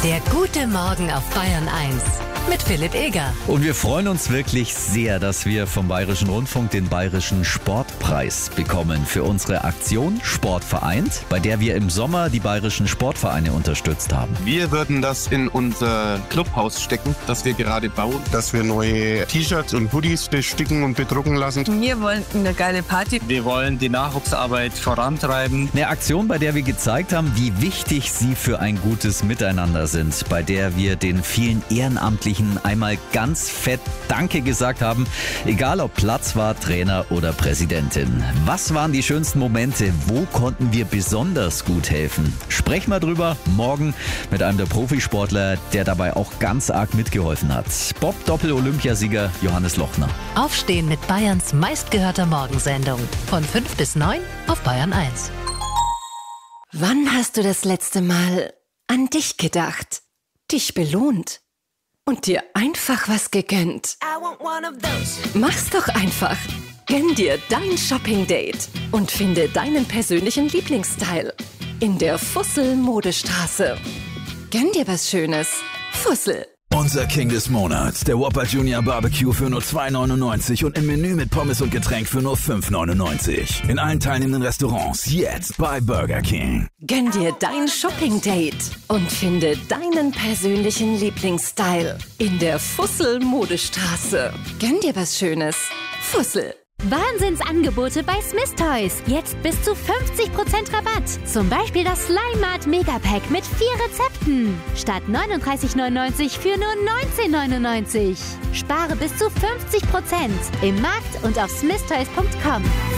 Der gute Morgen auf Bayern 1 mit Philipp Eger. Und wir freuen uns wirklich sehr, dass wir vom Bayerischen Rundfunk den Bayerischen Sportpreis bekommen für unsere Aktion Sport vereint, bei der wir im Sommer die bayerischen Sportvereine unterstützt haben. Wir würden das in unser Clubhaus stecken, das wir gerade bauen. Dass wir neue T-Shirts und Hoodies besticken und bedrucken lassen. Wir wollen eine geile Party. Wir wollen die Nachwuchsarbeit vorantreiben. Eine Aktion, bei der wir gezeigt haben, wie wichtig sie für ein gutes Miteinander sind, bei der wir den vielen Ehrenamtlichen einmal ganz fett Danke gesagt haben, egal ob Platzwart, Trainer oder Präsidentin. Was waren die schönsten Momente? Wo konnten wir besonders gut helfen? Sprechen wir drüber morgen mit einem der Profisportler, der dabei auch ganz arg mitgeholfen hat. Bob-Doppel-Olympiasieger Johannes Lochner. Aufstehen mit Bayerns meistgehörter Morgensendung. Von 5 bis 9 auf Bayern 1. Wann hast du das letzte Mal an dich gedacht? Dich belohnt? Und dir einfach was gegönnt? Mach's doch einfach. Gönn dir dein Shopping-Date und finde deinen persönlichen Lieblingsstyle in der Fussel-Modestraße. Gönn dir was Schönes. Fussel. Unser King des Monats, der Whopper Junior Barbecue für nur 2,99 und im Menü mit Pommes und Getränk für nur 5,99. In allen teilnehmenden Restaurants jetzt bei Burger King. Gönn dir dein Shopping-Date und finde deinen persönlichen Lieblingsstyle in der Fussel-Modestraße. Gönn dir was Schönes. Fussel. Wahnsinnsangebote bei Smith Toys. Jetzt bis zu 50% Rabatt. Zum Beispiel das Slime Mart Megapack mit 4 Rezepten. Statt 39,99 für nur 19,99. Spare bis zu 50% im Markt und auf smithtoys.com.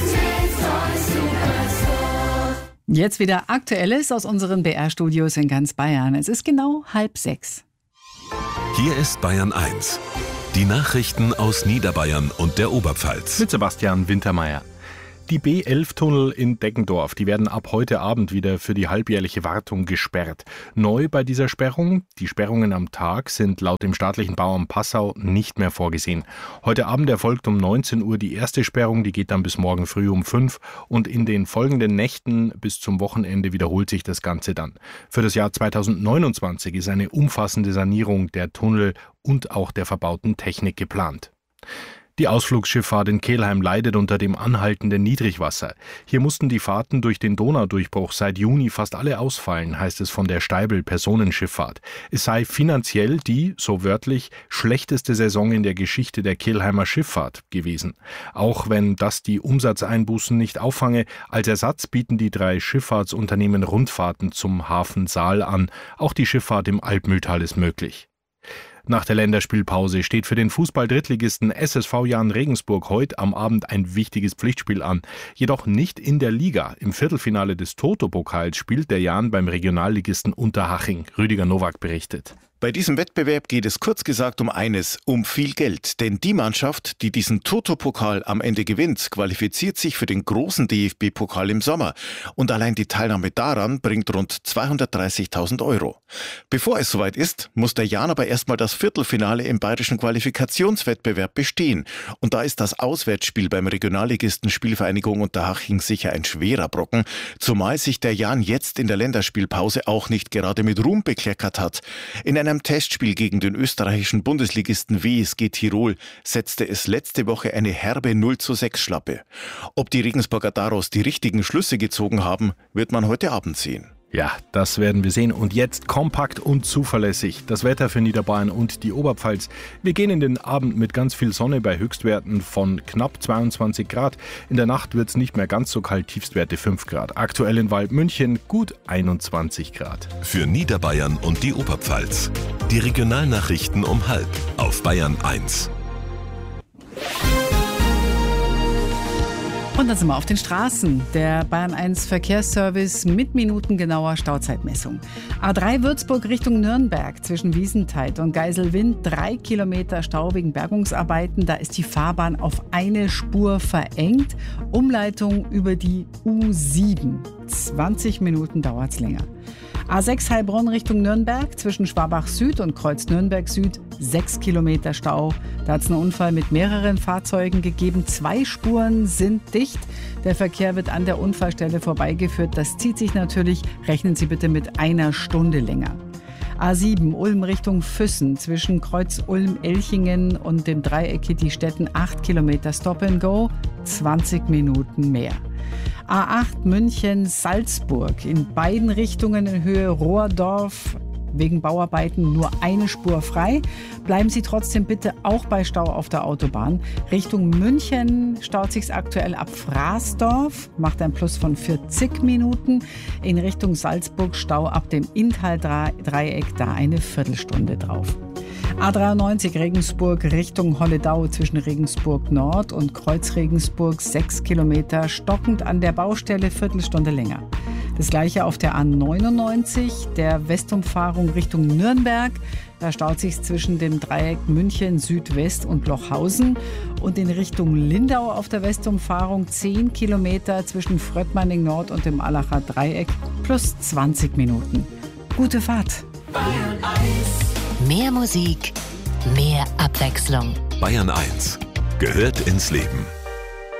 Jetzt wieder Aktuelles aus unseren BR-Studios in ganz Bayern. Es ist genau 5:30. Hier ist Bayern 1. Die Nachrichten aus Niederbayern und der Oberpfalz. Mit Sebastian Wintermeyer. Die B11-Tunnel in Deggendorf, die werden ab heute Abend wieder für die halbjährliche Wartung gesperrt. Neu bei dieser Sperrung: die Sperrungen am Tag sind laut dem staatlichen Bauamt Passau nicht mehr vorgesehen. Heute Abend erfolgt um 19 Uhr die erste Sperrung, die geht dann bis morgen früh um 5 und in den folgenden Nächten bis zum Wochenende wiederholt sich das Ganze dann. Für das Jahr 2029 ist eine umfassende Sanierung der Tunnel und auch der verbauten Technik geplant. Die Ausflugsschifffahrt in Kelheim leidet unter dem anhaltenden Niedrigwasser. Hier mussten die Fahrten durch den Donaudurchbruch seit Juni fast alle ausfallen, heißt es von der Steibel Personenschifffahrt. Es sei finanziell die, so wörtlich, schlechteste Saison in der Geschichte der Kelheimer Schifffahrt gewesen. Auch wenn das die Umsatzeinbußen nicht auffange, als Ersatz bieten die 3 Schifffahrtsunternehmen Rundfahrten zum Hafen Saal an. Auch die Schifffahrt im Alpmühltal ist möglich. Nach der Länderspielpause steht für den Fußball-Drittligisten SSV Jahn Regensburg heute am Abend ein wichtiges Pflichtspiel an. Jedoch nicht in der Liga. Im Viertelfinale des Toto-Pokals spielt der Jahn beim Regionalligisten Unterhaching. Rüdiger Nowak berichtet. Bei diesem Wettbewerb geht es kurz gesagt um eines, um viel Geld. Denn die Mannschaft, die diesen Toto-Pokal am Ende gewinnt, qualifiziert sich für den großen DFB-Pokal im Sommer. Und allein die Teilnahme daran bringt rund 230.000 €. Bevor es soweit ist, muss der Jahn aber erstmal das Viertelfinale im bayerischen Qualifikationswettbewerb bestehen. Und da ist das Auswärtsspiel beim Regionalligisten Spielvereinigung Unterhaching sicher ein schwerer Brocken, zumal sich der Jahn jetzt in der Länderspielpause auch nicht gerade mit Ruhm bekleckert hat. In einem Testspiel gegen den österreichischen Bundesligisten WSG Tirol setzte es letzte Woche eine herbe 0:6 Schlappe. Ob die Regensburger daraus die richtigen Schlüsse gezogen haben, wird man heute Abend sehen. Ja, das werden wir sehen. Und jetzt kompakt und zuverlässig das Wetter für Niederbayern und die Oberpfalz. Wir gehen in den Abend mit ganz viel Sonne bei Höchstwerten von knapp 22 Grad. In der Nacht wird es nicht mehr ganz so kalt, Tiefstwerte 5 Grad. Aktuell in Waldmünchen gut 21 Grad. Für Niederbayern und die Oberpfalz. Die Regionalnachrichten um 12:30 auf Bayern 1. Und dann sind wir auf den Straßen. Der Bayern 1 Verkehrsservice mit minutengenauer Stauzeitmessung. A3 Würzburg Richtung Nürnberg zwischen Wiesenthal und Geiselwind 3 Kilometer Stau wegen Bergungsarbeiten. Da ist die Fahrbahn auf eine Spur verengt. Umleitung über die U7. 20 Minuten dauert es länger. A6 Heilbronn Richtung Nürnberg zwischen Schwabach Süd und Kreuz Nürnberg Süd 6 Kilometer Stau. Da hat es einen Unfall mit mehreren Fahrzeugen gegeben. 2 Spuren sind dicht. Der Verkehr wird an der Unfallstelle vorbeigeführt. Das zieht sich natürlich. Rechnen Sie bitte mit einer Stunde länger. A7 Ulm Richtung Füssen zwischen Kreuz Ulm-Elchingen und dem Dreieck Kitti-Stetten 8 Kilometer Stop and Go, 20 Minuten mehr. A8 München-Salzburg in beiden Richtungen in Höhe Rohrdorf. Wegen Bauarbeiten nur eine Spur frei. Bleiben Sie trotzdem bitte auch bei Stau auf der Autobahn. Richtung München staut sich's aktuell ab Fraßdorf, macht ein Plus von 40 Minuten. In Richtung Salzburg Stau ab dem Inntal-Dreieck, da eine Viertelstunde drauf. A93 Regensburg Richtung Holledau zwischen Regensburg Nord und Kreuz Regensburg 6 Kilometer, stockend an der Baustelle, Viertelstunde länger. Das gleiche auf der A99, der Westumfahrung Richtung Nürnberg. Da staut sich zwischen dem Dreieck München Südwest und Lochhausen. Und in Richtung Lindau auf der Westumfahrung 10 Kilometer zwischen Fröttmanning Nord und dem Allacher Dreieck plus 20 Minuten. Gute Fahrt. Bayern 1. Mehr Musik, mehr Abwechslung. Bayern 1 gehört ins Leben.